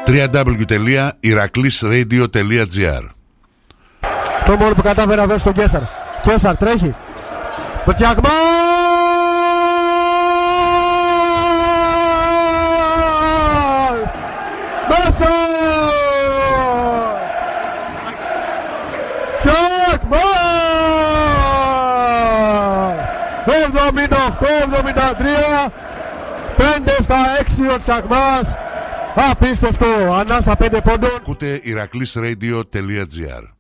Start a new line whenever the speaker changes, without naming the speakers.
www.iraklisradio.gr.
Το μόνο που κατάφερε να βρει στον Κέσσαρ. Κέσσαρ τρέχει. Ο Τσιακμάς! Μέσα! Τσιακμάς! 78-73. 5-6 ο Τσιακμάς. Απίστευτο. Ανάσα 5 πόντων.
Ακούτε iraklisradio.gr.